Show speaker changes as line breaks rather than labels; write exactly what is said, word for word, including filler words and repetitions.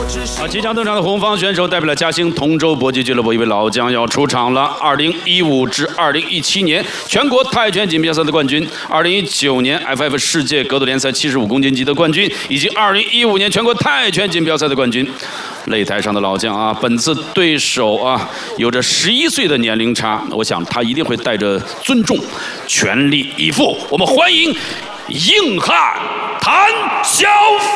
啊，即将登场的红方选手代表了嘉兴同州搏击俱乐部一位老将要出场了。二零一五至二零一七年全国泰拳锦标赛的冠军，二零一九年 F F 世界格斗联赛七十五公斤级的冠军，以及二零一五年全国泰拳锦标赛的冠军。擂台上的老将啊，本次对手啊有着十一岁的年龄差，我想他一定会带着尊重，全力以赴。我们欢迎硬汉谭晓